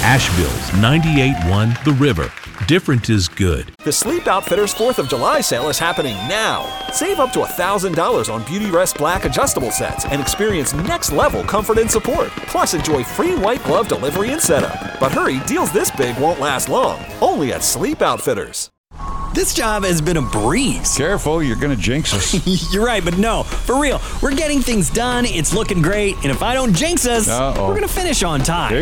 Asheville's 98.1 The River. Different is good. The Sleep Outfitters 4th of July sale is happening now. Save up to $1,000 on Beautyrest Black adjustable sets and experience next-level comfort and support. Plus, enjoy free white glove delivery and setup. But hurry, deals this big won't last long. Only at Sleep Outfitters. This job has been a breeze. Careful, you're going to jinx us. You're right, but no, for real. We're getting things done, it's looking great, and if I don't jinx us, we're going to finish on time.